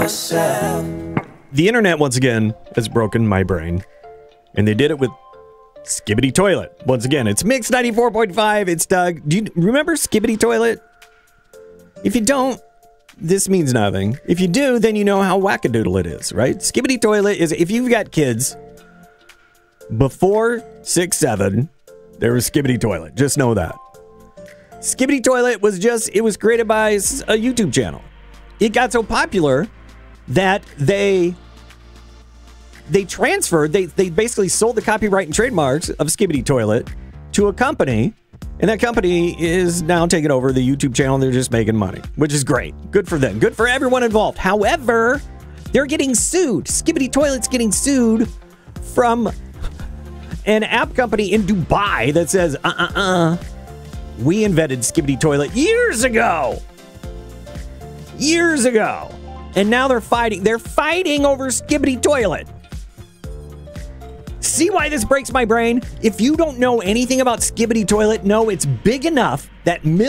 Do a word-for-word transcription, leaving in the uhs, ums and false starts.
myself. The internet, once again, has broken my brain. And they did it with Skibidi Toilet. Once again, it's Mix ninety-four point five. It's Doug. Do you remember Skibidi Toilet? If you don't, this means nothing. If you do, then you know how wackadoodle it is, right? Skibidi Toilet is, if you've got kids before six, seven, there was Skibidi Toilet. Just know that. Skibidi Toilet was just, it was created by a YouTube channel. It got so popular that they they transferred, they, they basically sold the copyright and trademarks of Skibidi Toilet to a company, and that company is now taking over the YouTube channel. They're just making money, which is great. Good for them. Good for everyone involved. However, they're getting sued. Skibidi Toilet's getting sued from an app company in Dubai that says, uh-uh-uh, we invented Skibidi Toilet years ago. Years ago. And now they're fighting. They're fighting over Skibidi Toilet. See why this breaks my brain? If you don't know anything about Skibidi Toilet, no, it's big enough that millions